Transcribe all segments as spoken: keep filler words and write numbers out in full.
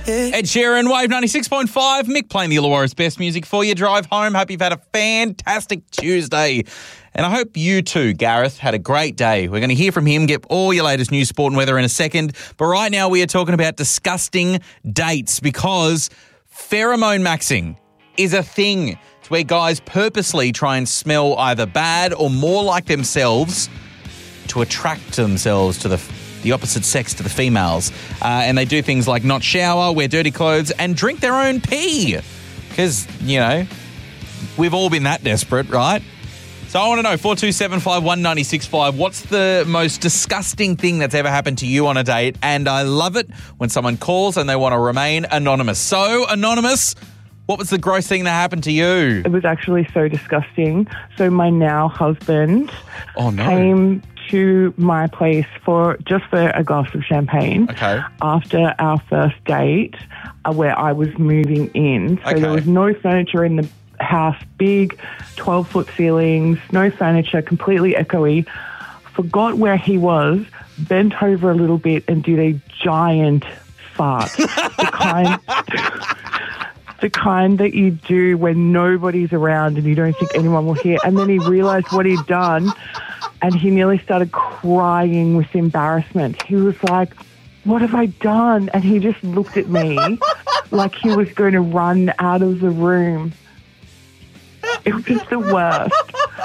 Ed Sheeran, Wave ninety-six point five. Mick playing the Illawarra's best music for your drive home. Hope you've had a fantastic Tuesday. And I hope you too, Gareth, had a great day. We're going to hear from him, get all your latest news, sport and weather in a second. But right now we are talking about disgusting dates because pheromone maxing is a thing. It's where guys purposely try and smell either bad or more like themselves to attract themselves to the the opposite sex, to the females. Uh, and they do things like not shower, wear dirty clothes, and drink their own pee. Because, you know, we've all been that desperate, right? So I want to know, four two seven five one nine six five, what's the most disgusting thing that's ever happened to you on a date? And I love it when someone calls and they want to remain anonymous. So, Anonymous, what was the gross thing that happened to you? It was actually so disgusting. So my now husband oh, no. came to my place for just for a glass of champagne okay. after our first date uh, where I was moving in. So okay. there was no furniture in the house, big twelve-foot ceilings, no furniture, completely echoey. Forgot where he was, bent over a little bit and did a giant fart. the kind... The kind that you do when nobody's around and you don't think anyone will hear. And then he realised what he'd done and he nearly started crying with embarrassment. He was like, what have I done? And he just looked at me like he was going to run out of the room. It was just the worst.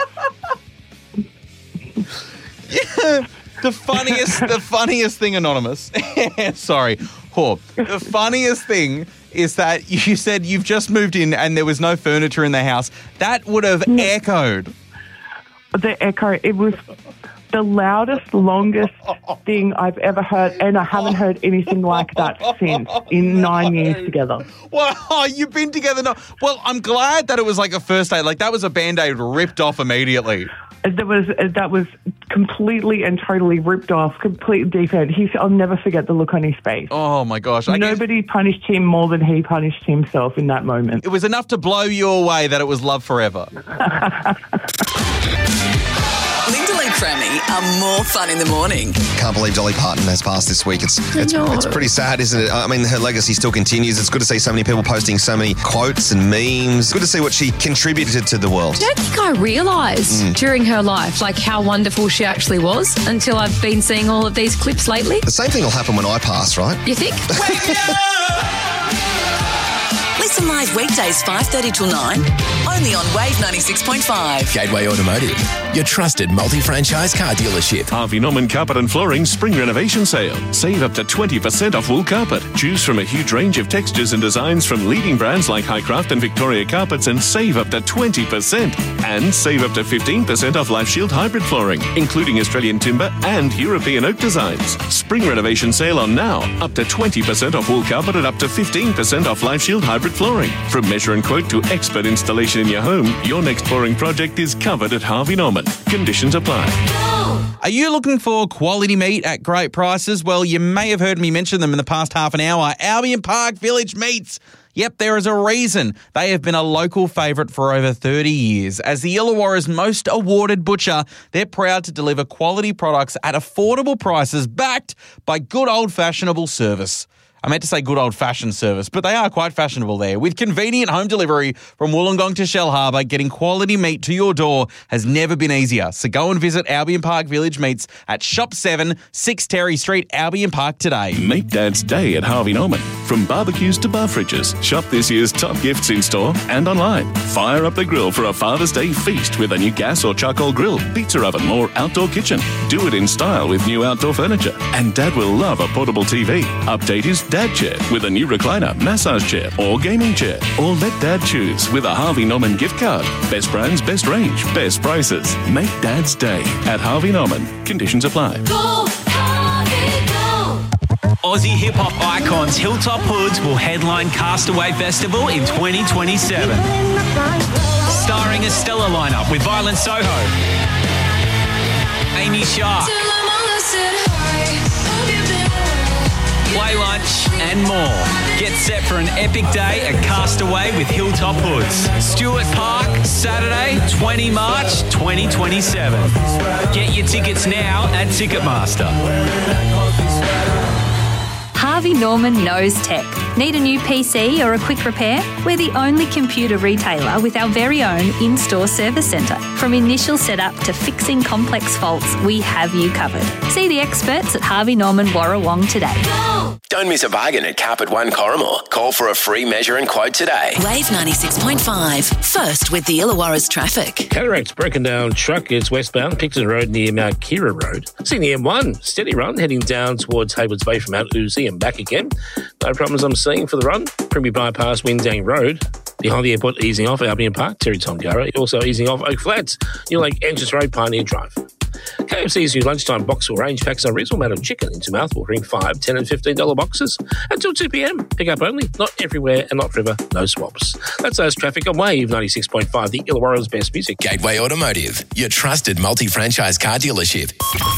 Yeah, the funniest, the funniest thing, Anonymous. Sorry. Oh, the funniest thing is that you said you've just moved in and there was no furniture in the house. That would have echoed. The echo, it was the loudest, longest thing I've ever heard, and I haven't heard anything like that since, in nine years together. Well, you've been together now. Well, I'm glad that it was like a first date. Like, that was a Band-Aid ripped off immediately. That was that was completely and totally ripped off, complete defend. He's, I'll never forget the look on his face. Oh, my gosh. I Nobody guess punished him more than he punished himself in that moment. it was enough to blow you away that it was love forever. Linda Lee Crammy are more fun in the morning. Can't believe Dolly Parton has passed this week. It's it's, it's pretty sad, isn't it? I mean, her legacy still continues. It's good to see so many people posting so many quotes and memes. It's good to see what she contributed to the world. I don't think I realised mm. during her life, like, how wonderful she actually was until I've been seeing all of these clips lately. The same thing will happen when I pass, right? You think? Listen live weekdays five thirty till nine, only on Wave ninety-six point five. Gateway Automotive, your trusted multi-franchise car dealership. Harvey Norman Carpet and Flooring Spring Renovation Sale. Save up to twenty percent off wool carpet. Choose from a huge range of textures and designs from leading brands like Highcraft and Victoria Carpets and save up to twenty percent. And save up to fifteen percent off Life Shield hybrid flooring, including Australian timber and European oak designs. Spring Renovation Sale on now. Up to twenty percent off wool carpet and up to fifteen percent off Life Shield hybrid flooring. From measure and quote to expert installation in your home, your next flooring project is covered at Harvey Norman. Conditions apply. Are you looking for quality meat at great prices? Well, you may have heard me mention them in the past half an hour. Albion Park Village Meats. Yep, there is a reason. They have been a local favourite for over thirty years. As the Illawarra's most awarded butcher, they're proud to deliver quality products at affordable prices backed by good old-fashionable service. I meant to say good old-fashioned service, but they are quite fashionable there. With convenient home delivery from Wollongong to Shell Harbour, getting quality meat to your door has never been easier. So go and visit Albion Park Village Meats at Shop seven, six Terry Street, Albion Park today. Make Dad's Day at Harvey Norman. From barbecues to bar fridges, shop this year's top gifts in store and online. Fire up the grill for a Father's Day feast with a new gas or charcoal grill, pizza oven or outdoor kitchen. Do it in style with new outdoor furniture. And Dad will love a portable T V. Update his Dad chair with a new recliner, massage chair or gaming chair. Or let Dad choose with a Harvey Norman gift card. Best brands, best range, best prices. Make Dad's Day at Harvey Norman. Conditions apply. Go, Harvey, go. Aussie hip-hop icons Hilltop Hoods will headline Castaway Festival in twenty twenty-seven. Starring a stellar lineup with Violent Soho, Amy Shark, Play Lunch and more. Get set for an epic day at Castaway with Hilltop Hoods. Stuart Park, Saturday, the twentieth of March, twenty twenty-seven. Get your tickets now at Ticketmaster. Harvey Norman knows tech. Need a new P C or a quick repair? We're the only computer retailer with our very own in-store service centre. From initial setup to fixing complex faults, we have you covered. See the experts at Harvey Norman Warrawong today. Go! Don't miss a bargain at Carpet One Corrimore. Call for a free measure and quote today. Wave ninety-six point five. First with the Illawarra's traffic. Cataract's broken down truck is westbound, Picton Road near Mount Kira Road. Seeing the M one, steady run, heading down towards Haywards Bay from Mount Uzi and back again. No problems I'm seeing for the run. Primby Bypass, Windang Road. Behind the airport, easing off Albion Park, Terry Tongara. Also easing off Oak Flats, New Lake Entrance Road, Pioneer Drive. K F C's new lunchtime box or range packs on reasonable amount of chicken into mouthwatering five, ten and fifteen dollars boxes until two p.m. Pick up only, not everywhere and not forever, no swaps. That's those traffic on Wave ninety-six point five, the Illawarra's best music. Gateway Automotive, your trusted multi-franchise car dealership.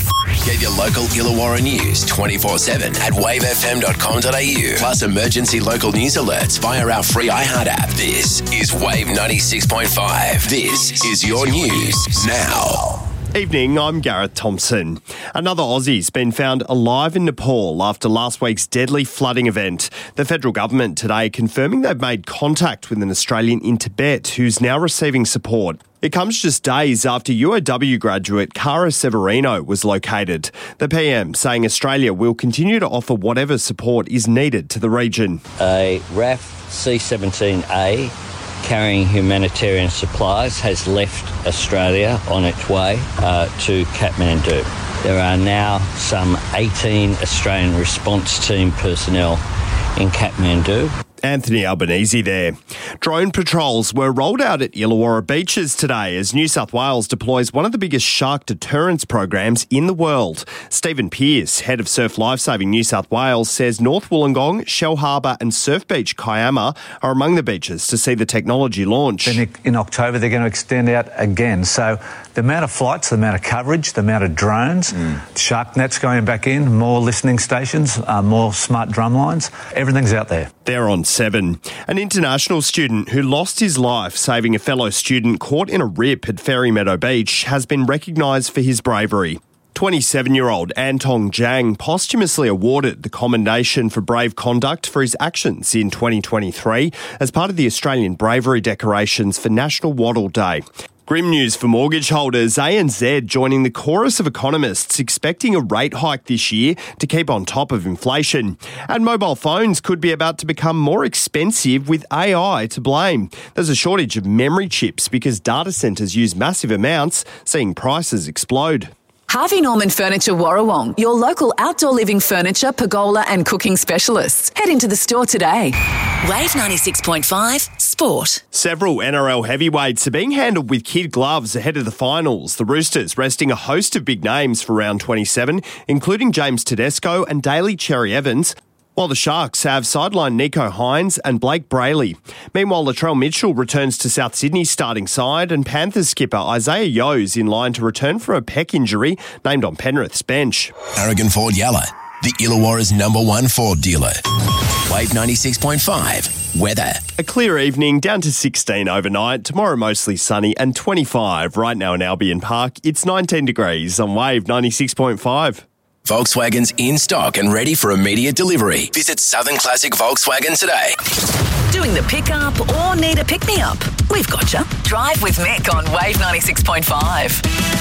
Get your local Illawarra news twenty-four seven at wave f m dot com dot a u. Plus emergency local news alerts via our free iHeart app. This is Wave ninety-six point five. This is your news now. Evening, I'm Gareth Thompson. Another Aussie's been found alive in Nepal after last week's deadly flooding event. The federal government today confirming they've made contact with an Australian in Tibet who's now receiving support. It comes just days after U O W graduate Cara Severino was located. The P M saying Australia will continue to offer whatever support is needed to the region. A R A F C seventeen A carrying humanitarian supplies has left Australia on its way uh, to Kathmandu. There are now some eighteen Australian response team personnel in Kathmandu. Anthony Albanese there. Drone patrols were rolled out at Illawarra beaches today as New South Wales deploys one of the biggest shark deterrence programs in the world. Stephen Pearce, head of Surf Lifesaving New South Wales, says North Wollongong, Shell Harbour and Surf Beach Kiama are among the beaches to see the technology launch. Then in October they're going to extend out again. So the amount of flights, the amount of coverage, the amount of drones, mm. shark nets going back in, more listening stations, uh, more smart drum lines, everything's out there. They're on seven. An international student who lost his life saving a fellow student caught in a rip at Fairy Meadow Beach has been recognised for his bravery. twenty-seven-year-old Antong Jang posthumously awarded the Commendation for Brave Conduct for his actions in twenty twenty-three as part of the Australian Bravery Decorations for National Wattle Day. Grim news for mortgage holders. A N Z joining the chorus of economists expecting a rate hike this year to keep on top of inflation. And mobile phones could be about to become more expensive with A I to blame. There's a shortage of memory chips because data centres use massive amounts, seeing prices explode. Harvey Norman Furniture Warrawong, your local outdoor living furniture, pergola and cooking specialists. Head into the store today. Wave ninety-six point five Sport. Several N R L heavyweights are being handled with kid gloves ahead of the finals. The Roosters resting a host of big names for round twenty-seven, including James Tedesco and Daly Cherry Evans, while the Sharks have sidelined Nico Hines and Blake Brayley. Meanwhile, Latrell Mitchell returns to South Sydney's starting side and Panthers skipper Isaiah Yo's in line to return from a pec injury, named on Penrith's bench. Aragon Ford Yalla, the Illawarra's number one Ford dealer. Wave ninety-six point five. Weather. A clear evening, down to sixteen overnight. Tomorrow mostly sunny and twenty-five right now in Albion Park. It's nineteen degrees on Wave ninety-six point five. Volkswagen's in stock and ready for immediate delivery. Visit Southern Classic Volkswagen today. Doing the pick-up or need a pick-me-up? We've got you. Drive with Mick on Wave ninety-six point five.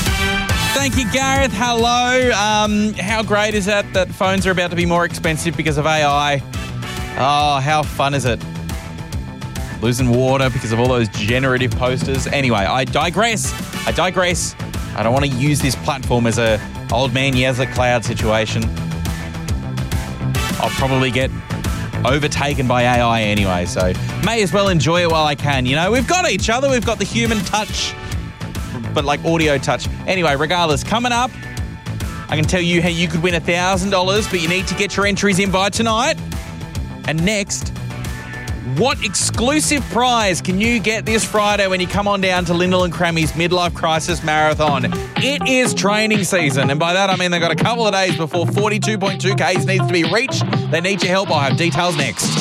Thank you, Gareth. Hello. Um, how great is that that phones are about to be more expensive because of A I? Oh, how fun is it? Losing water because of all those generative posters. Anyway, I digress. I digress. I don't want to use this platform as a old man yells at cloud situation. I'll probably get overtaken by A I anyway, so may as well enjoy it while I can. You know, we've got each other. We've got the human touch, but like audio touch. Anyway, regardless, coming up, I can tell you how you could win one thousand dollars, but you need to get your entries in by tonight. And next, what exclusive prize can you get this Friday when you come on down to Lyndall and Crammy's Midlife Crisis Marathon? It is training season, and by that I mean they've got a couple of days before forty-two point two Ks needs to be reached. They need your help. I'll have details next.